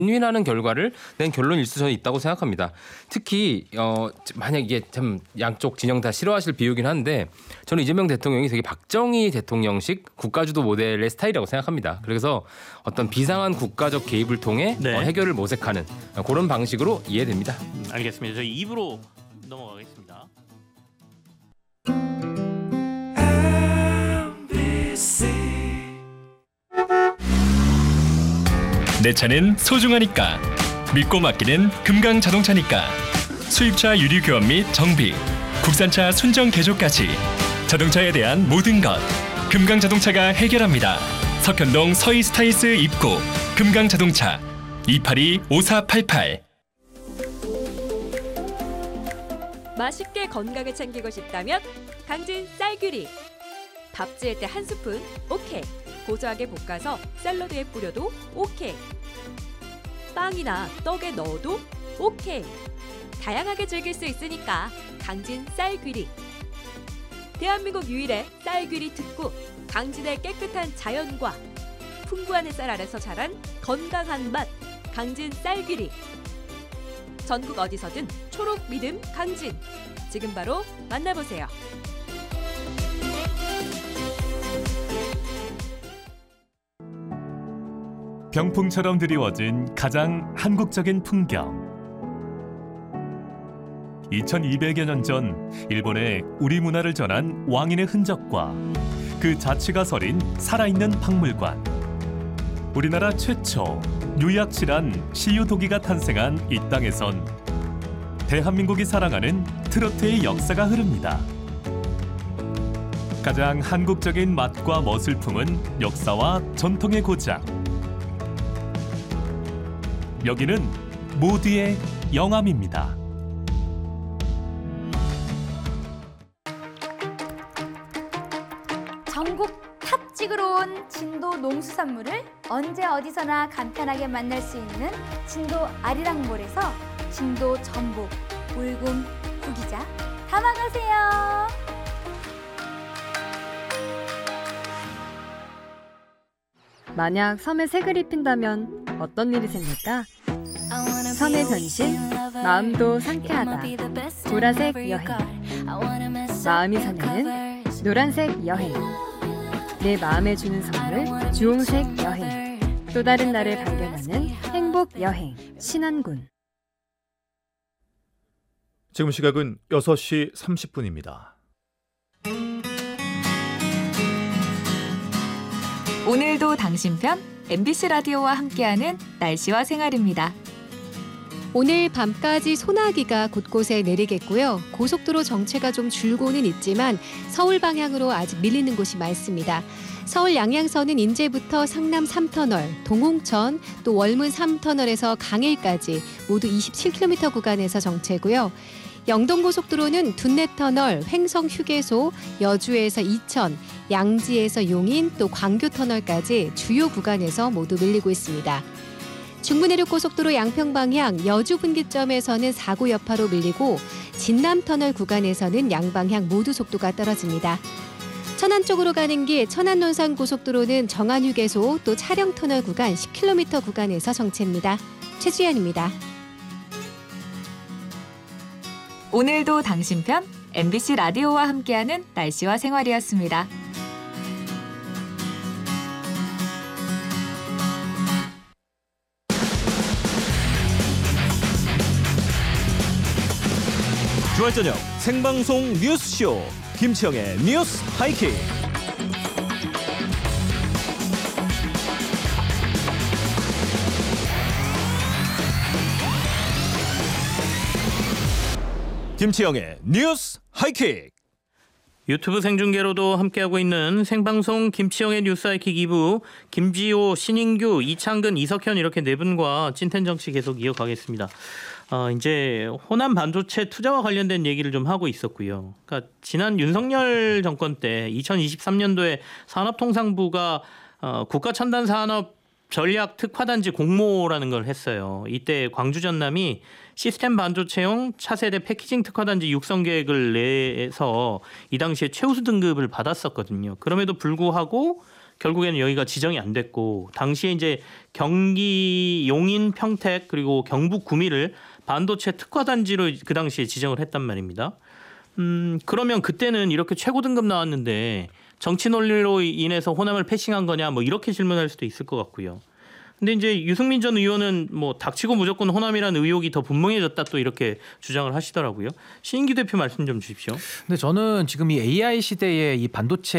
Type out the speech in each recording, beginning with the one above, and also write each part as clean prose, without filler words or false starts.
윈윈하는 결과를 낸 결론일 수 저는 있다고 생각합니다. 특히 만약 이게 참 양쪽 진영 다 싫어하실 비유긴 한데 저는 이재명 대통령이 되게 박정희 대통령식 국가주도 모델의 스타일이라고 생각합니다. 그래서 어떤 비상한 국가적 개입을 통해 해결을 모색하는 그런 방식으로 이해됩니다. 알겠습니다. 저희 2부로 넘어가겠습니다. 내 차는 소중하니까 믿고 맡기는 금강자동차니까 수입차 유류 교환 및 정비, 국산차 순정 개조까지 자동차에 대한 모든 것 금강자동차가 해결합니다. 석현동 서이스타이스 입구 금강자동차 282-5488. 맛있게 건강을 챙기고 싶다면 강진 쌀규리. 밥 지을 때 한 스푼 오케이. 고소하게 볶아서 샐러드에 뿌려도 오케이. 빵이나 떡에 넣어도 오케이. 다양하게 즐길 수 있으니까 강진 쌀귀리. 대한민국 유일의 쌀귀리 특구 강진의 깨끗한 자연과 풍부한 햇살 아래서 자란 건강한 맛 강진 쌀귀리. 전국 어디서든 초록 믿음 강진. 지금 바로 만나보세요. 병풍처럼 드리워진 가장 한국적인 풍경. 2200여 년 전 일본에 우리 문화를 전한 왕인의 흔적과 그 자취가 서린 살아있는 박물관. 우리나라 최초 유약실한 시유도기가 탄생한 이 땅에선 대한민국이 사랑하는 트로트의 역사가 흐릅니다. 가장 한국적인 맛과 멋을 품은 역사와 전통의 고장. 여기는 모두의 영암입니다. 전국 탑 찍으러 온 진도 농수산물을 언제 어디서나 간편하게 만날 수 있는 진도 아리랑몰에서 진도 전복, 울금, 구기자 담아가세요. 만약 섬에 색을 입힌다면 어떤 일이 생길까? 섬의 변신, 마음도 상쾌하다. 보라색 여행. 마음이 설레는 노란색 여행. 내 마음에 주는 선물, 주홍색 여행. 또 다른 나를 발견하는 행복 여행. 신안군. 지금 시각은 6시 30분입니다. 오늘도 당신 편 MBC 라디오와 함께하는 날씨와 생활입니다. 오늘 밤까지 소나기가 곳곳에 내리겠고요. 고속도로 정체가 좀 줄고는 있지만 서울 방향으로 아직 밀리는 곳이 많습니다. 서울 양양선은 인제부터 상남 3터널, 동홍천, 또 월문 3터널에서 강일까지 모두 27km 구간에서 정체고요. 영동고속도로는 둔내터널, 횡성휴게소, 여주에서 이천, 양지에서 용인, 또 광교터널까지 주요 구간에서 모두 밀리고 있습니다. 중부내륙고속도로 양평방향 여주분기점에서는 사고 여파로 밀리고 진남터널 구간에서는 양방향 모두 속도가 떨어집니다. 천안 쪽으로 가는 길 천안논산고속도로는 정안휴게소 또 차량터널 구간 10km 구간에서 정체입니다. 최주연입니다. 오늘도 당신 편 MBC 라디오와 함께하는 날씨와 생활이었습니다. 주말 저녁 생방송 뉴스쇼 김치영의 뉴스 하이킥. 김치영의 뉴스 하이킥. 유튜브 생중계로도 함께하고 있는 생방송 김치영의 뉴스 하이킥 2부 김지호, 신인규, 이창근, 이석현 이렇게 네 분과 찐텐 정치 계속 이어가겠습니다. 이제 호남 반도체 투자와 관련된 얘기를 좀 하고 있었고요. 그러니까 지난 윤석열 정권 때 2023년도에 산업통상부가 국가첨단산업 전략 특화단지 공모라는 걸 했어요. 이때 광주 전남이 시스템 반도체용 차세대 패키징 특화단지 육성 계획을 내서 이 당시에 최우수 등급을 받았었거든요. 그럼에도 불구하고 결국에는 여기가 지정이 안 됐고 당시에 이제 경기 용인, 평택 그리고 경북 구미를 반도체 특화 단지로 그 당시에 지정을 했단 말입니다. 그러면 그때는 이렇게 최고 등급 나왔는데 정치 논리로 인해서 호남을 패싱한 거냐 뭐 이렇게 질문할 수도 있을 것 같고요. 근데 이제 유승민 전 의원은 뭐 닥치고 무조건 호남이라는 의혹이 더 분명해졌다 또 이렇게 주장을 하시더라고요. 신인기 대표 말씀 좀 주십시오. 근데 저는 지금 이 AI 시대에 이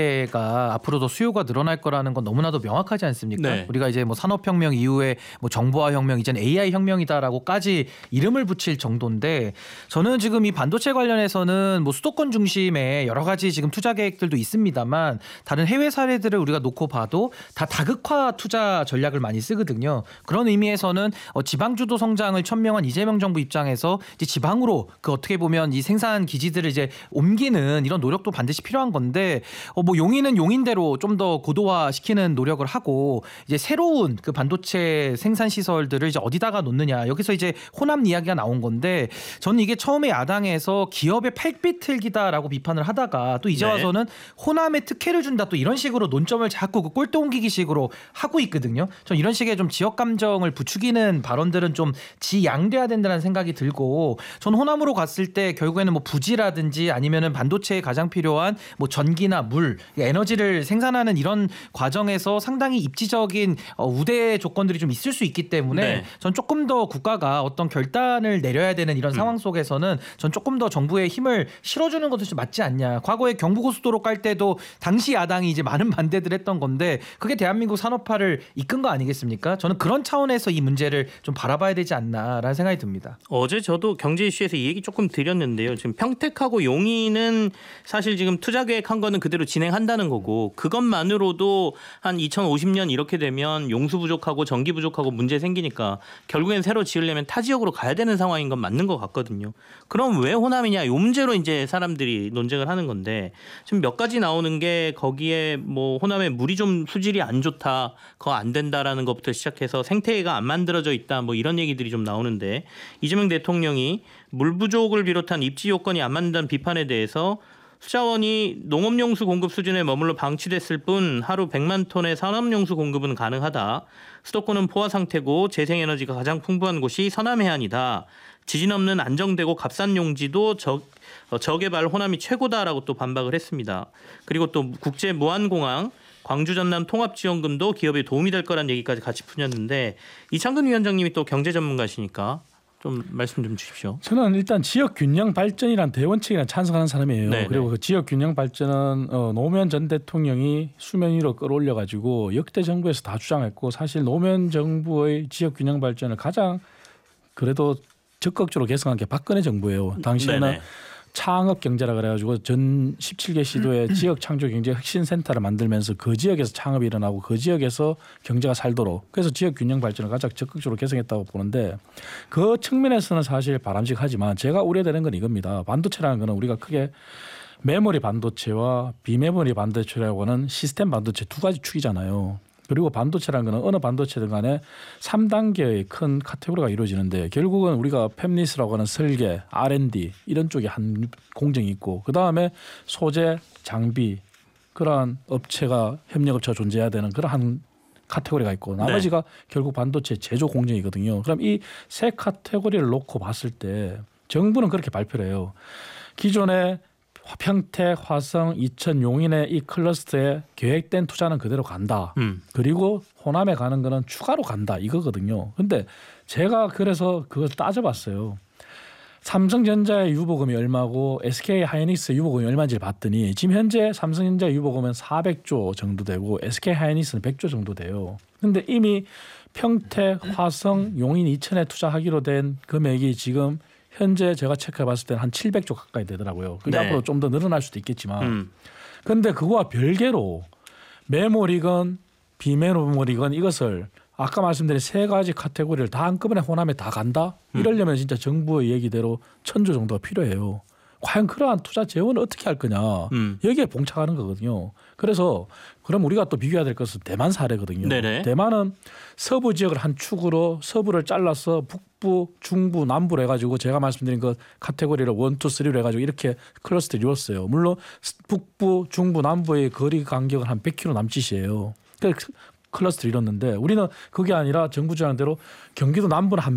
반도체가 앞으로 더 수요가 늘어날 거라는 건 너무나도 명확하지 않습니까? 네. 우리가 이제 뭐 산업혁명 이후에 뭐 정보화 혁명 이젠 AI 혁명이다라고까지 이름을 붙일 정도인데 저는 지금 이 반도체 관련해서는 뭐 수도권 중심의 여러 가지 지금 투자 계획들도 있습니다만 다른 해외 사례들을 우리가 놓고 봐도 다 다극화 투자 전략을 많이 쓰거든요. 그런 의미에서는 지방주도 성장을 천명한 이재명 정부 입장에서 이제 지방으로 그 어떻게 보면 이 생산 기지들을 이제 옮기는 이런 노력도 반드시 필요한 건데 뭐 용인은 용인대로 좀 더 고도화시키는 노력을 하고 이제 새로운 그 반도체 생산 시설들을 이제 어디다가 놓느냐 여기서 이제 호남 이야기가 나온 건데 저는 이게 처음에 야당에서 기업의 팔비틀기다라고 비판을 하다가 또 이제 와서는 호남에 특혜를 준다 또 이런 식으로 논점을 자꾸 그 꼴대 옮기기식으로 하고 있거든요. 전 이런 식의 좀 지역 감정을 부추기는 발언들은 좀 지양돼야 된다는 생각이 들고 전 호남으로 갔을 때 결국에는 뭐 부지라든지 아니면은 반도체에 가장 필요한 뭐 전기나 물, 에너지를 생산하는 이런 과정에서 상당히 입지적인 우대 조건들이 좀 있을 수 있기 때문에 전 조금 더 국가가 어떤 결단을 내려야 되는 이런 상황 속에서는 전 조금 더 정부의 힘을 실어주는 것도 좀 맞지 않냐. 과거에 경부고속도로 깔 때도 당시 야당이 이제 많은 반대들 했던 건데 그게 대한민국 산업화를 이끈 거 아니겠습니까? 저는 그런 차원에서 이 문제를 좀 바라봐야 되지 않나라는 생각이 듭니다. 어제 저도 경제 이슈에서 이 얘기 조금 드렸는데요. 지금 평택하고 용인은 사실 지금 투자 계획한 거는 그대로 진행한다는 거고 그것만으로도 한 2050년 이렇게 되면 용수 부족하고 전기 부족하고 문제 생기니까 결국엔 새로 지으려면 타 지역으로 가야 되는 상황인 건 맞는 것 같거든요. 그럼 왜 호남이냐? 이 문제로 이제 사람들이 논쟁을 하는 건데 지금 몇 가지 나오는 게 거기에 뭐 호남에 물이 좀 수질이 안 좋다, 그거 안 된다라는 것부터 시작해서 생태계가 안 만들어져 있다, 뭐 이런 얘기들이 좀 나오는데 이재명 대통령이 물 부족을 비롯한 입지 요건이 안 맞는다는 비판에 대해서 수자원이 농업용수 공급 수준에 머물러 방치됐을 뿐 하루 100만 톤의 산업용수 공급은 가능하다. 수도권은 포화 상태고 재생에너지가 가장 풍부한 곳이 서남 해안이다. 지진 없는 안정되고 값싼 용지도 저개발 호남이 최고다라고 또 반박을 했습니다. 그리고 또 국제 무한공항 광주 전남 통합 지원금도 기업에 도움이 될 거란 얘기까지 같이 풀렸는데 이창근 위원장님이 또 경제 전문가시니까 좀 말씀 좀 주십시오. 저는 일단 지역 균형 발전이란 대원칙이란 찬성하는 사람이에요. 네네. 그리고 그 지역 균형 발전은 노무현 전 대통령이 수면 위로 끌어올려 가지고 역대 정부에서 다 주장했고 사실 노무현 정부의 지역 균형 발전을 가장 그래도 적극적으로 개성한 게 박근혜 정부예요. 당시에는 네네. 창업 경제라 그래가지고 전 17개 시도에 지역 창조 경제 혁신 센터를 만들면서 그 지역에서 창업이 일어나고 그 지역에서 경제가 살도록 그래서 지역 균형 발전을 가장 적극적으로 개성했다고 보는데 그 측면에서는 사실 바람직하지만 제가 우려되는 건 이겁니다. 반도체라는 거는 우리가 크게 메모리 반도체와 비메모리 반도체라고 하는 시스템 반도체 두 가지 축이잖아요. 그리고 반도체라는 것은 어느 반도체든 간에 3단계의 큰 카테고리가 이루어지는데 결국은 우리가 팹리스라고 하는 설계, R&D 이런 쪽에 한 공정이 있고 그다음에 소재, 장비 그러한 업체가 협력업체가 존재해야 되는 그러한 카테고리가 있고 나머지가 결국 반도체 제조 공정이거든요. 그럼 이 세 카테고리를 놓고 봤을 때 정부는 그렇게 발표를 해요. 기존에 평택, 화성, 이천, 용인의 이 클러스터에 계획된 투자는 그대로 간다. 그리고 호남에 가는 거는 추가로 간다 이거거든요. 근데 제가 그래서 그거 따져봤어요. 삼성전자의 유보금이 얼마고 SK하이닉스 유보금이 얼마인지를 봤더니 지금 현재 삼성전자 유보금은 400조 정도 되고 SK하이닉스는 100조 정도 돼요. 근데 이미 평택, 화성, 용인, 이천에 투자하기로 된 금액이 지금 현재 제가 체크해봤을 때는 한 700조 가까이 되더라고요. 그게 앞으로 좀 더 늘어날 수도 있겠지만 그런데 그거와 별개로 메모리건 비메모리건 이것을 아까 말씀드린 세 가지 카테고리를 다 한꺼번에 호남에 다 간다? 이러려면 진짜 정부의 얘기대로 1000조 정도가 필요해요. 과연 그러한 투자 재원을 어떻게 할 거냐. 여기에 봉착하는 거거든요. 그래서 그럼 우리가 또 비교해야 될 것은 대만 사례거든요. 네네. 대만은 서부 지역을 한 축으로 서부를 잘라서 북부, 중부, 남부로 해가지고 제가 말씀드린 그 카테고리를 1, 2, 3로 해가지고 이렇게 클러스터를 이뤘어요. 물론 북부, 중부, 남부의 거리 간격은 한 100km 남짓이에요. 클러스터를 이뤘는데 우리는 그게 아니라 정부 주장대로 경기도 남부는 한